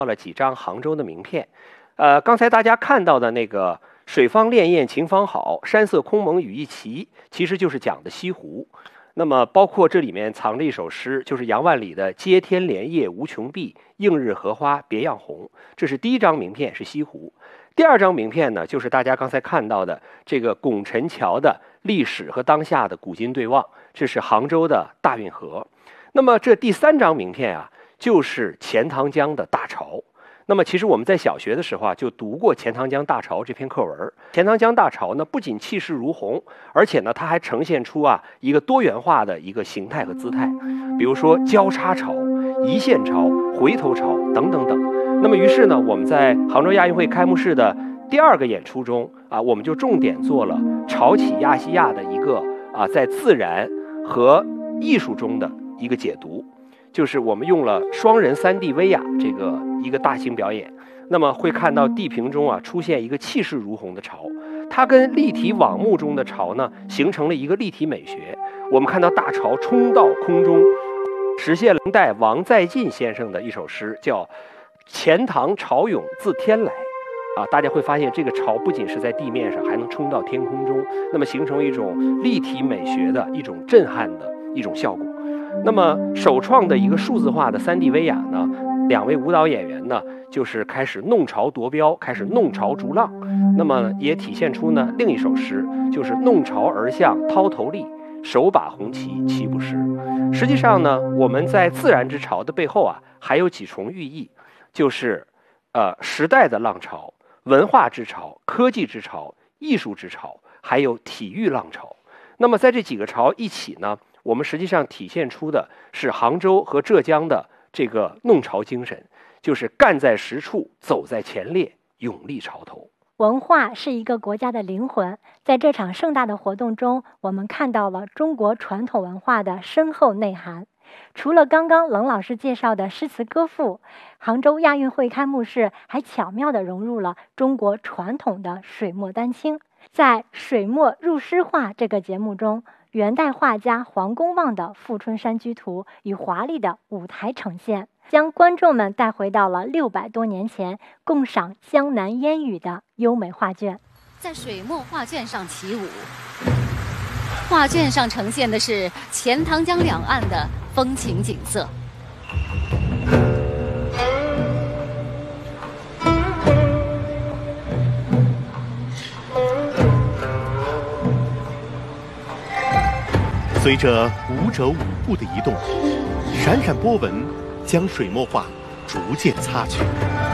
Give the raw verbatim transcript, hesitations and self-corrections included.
到了几张杭州的名片。呃，刚才大家看到的那个“水方潋滟晴方好，山色空蒙雨亦奇”，其实就是讲的西湖。那么，包括这里面藏着一首诗，就是杨万里的“接天莲叶无穷碧，映日荷花别样红”。这是第一张名片，是西湖。第二张名片呢，就是大家刚才看到的这个拱辰桥的历史和当下的古今对望，这是杭州的大运河。那么这第三张名片啊，就是钱塘江的大潮。那么其实我们在小学的时候啊，就读过钱塘江大潮这篇课文。钱塘江大潮呢，不仅气势如虹，而且呢，它还呈现出啊一个多元化的一个形态和姿态，比如说交叉潮、一线潮、回头潮等等等。那么于是呢，我们在杭州亚运会开幕式的第二个演出中啊，我们就重点做了潮起亚细亚的一个啊在自然和艺术中的一个解读。就是我们用了双人 三 D 威亚这个一个大型表演，那么会看到地平中啊出现一个气势如虹的潮，它跟立体网幕中的潮呢形成了一个立体美学。我们看到大潮冲到空中，实现了明代王在晋先生的一首诗，叫“钱塘潮涌自天来”。啊，大家会发现这个潮不仅是在地面上，还能冲到天空中，那么形成一种立体美学的一种震撼的一种效果。那么首创的一个数字化的 三 D 威亚呢，两位舞蹈演员呢就是开始弄潮夺标，开始弄潮逐浪。那么也体现出呢另一首诗，就是弄潮而向涛头立，手把红旗旗不湿。实际上呢，我们在自然之潮的背后啊，还有几重寓意，就是呃时代的浪潮、文化之潮、科技之潮、艺术之潮，还有体育浪潮。那么在这几个潮一起呢，我们实际上体现出的是杭州和浙江的这个弄潮精神，就是干在实处，走在前列，勇立潮头。 文化是一个国家的灵魂，在这场盛大的活动中，我们看到了中国传统文化的深厚内涵。除了刚刚冷老师介绍的诗词歌赋，杭州亚运会开幕式还巧妙地融入了中国传统的水墨丹青。在水墨入诗画这个节目中，元代画家黄公望的《富春山居图》与华丽的舞台呈现，将观众们带回到了六百多年前，共赏江南烟雨的优美画卷。 在水墨画卷上起舞，画卷上呈现的是钱塘江两岸的风情景色。 随着舞者舞步的移动，闪闪波纹将水墨画逐渐擦去。